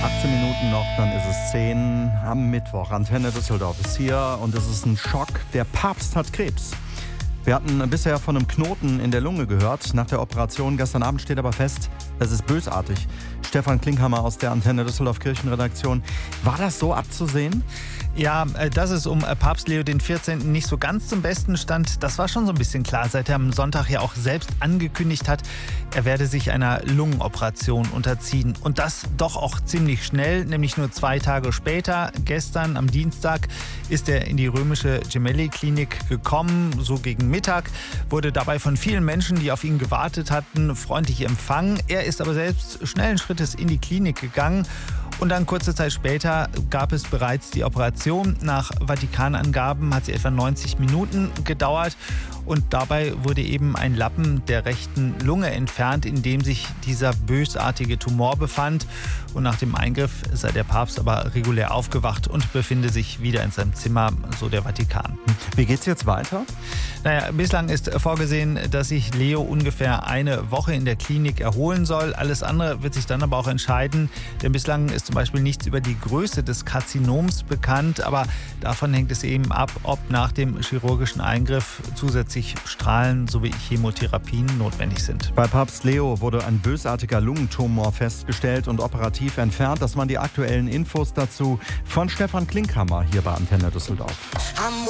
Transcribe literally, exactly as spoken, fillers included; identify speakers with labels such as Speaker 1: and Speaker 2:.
Speaker 1: achtzehn Minuten noch, dann ist es zehn am Mittwoch. Antenne Düsseldorf ist hier und es ist ein Schock. Der Papst hat Krebs. Wir hatten bisher von einem Knoten in der Lunge gehört. Nach der Operation gestern Abend steht aber fest, es ist bösartig. Stefan Klinkhammer aus der Antenne Düsseldorf Kirchenredaktion. War das so abzusehen?
Speaker 2: Ja, dass es um Papst Leo den vierzehnten nicht so ganz zum Besten stand, das war schon so ein bisschen klar, seit er am Sonntag ja auch selbst angekündigt hat, er werde sich einer Lungenoperation unterziehen. Und das doch auch ziemlich schnell, nämlich nur zwei Tage später. Gestern am Dienstag ist er in die römische Gemelli-Klinik gekommen, so gegen Mittag, wurde dabei von vielen Menschen, die auf ihn gewartet hatten, freundlich empfangen. Er ist aber selbst schnellen Schrittes in die Klinik gegangen. Und dann kurze Zeit später gab es bereits die Operation. Nach Vatikanangaben hat sie etwa neunzig Minuten gedauert. Und dabei wurde eben ein Lappen der rechten Lunge entfernt, in dem sich dieser bösartige Tumor befand. Und nach dem Eingriff sei der Papst aber regulär aufgewacht und befinde sich wieder in seinem Zimmer, so der Vatikan.
Speaker 1: Wie geht's jetzt weiter?
Speaker 2: Naja, bislang ist vorgesehen, dass sich Leo ungefähr eine Woche in der Klinik erholen soll. Alles andere wird sich dann aber auch entscheiden, denn bislang ist zum Beispiel nichts über die Größe des Karzinoms bekannt, aber davon hängt es eben ab, ob nach dem chirurgischen Eingriff zusätzlich Strahlen sowie Chemotherapien notwendig sind.
Speaker 1: Bei Papst Leo wurde ein bösartiger Lungentumor festgestellt und operativ entfernt. Das waren die aktuellen Infos dazu von Stefan Klinkhammer hier bei Antenne Düsseldorf.